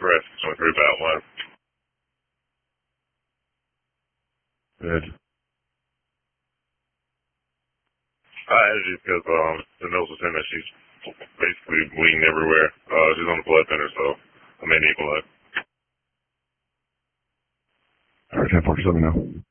rest. It's only pretty bad one. Good. I added it because the nurse was saying that she's basically bleeding everywhere. She's on the blood thinner, so I may need blood. All right, 10-4, just let me know.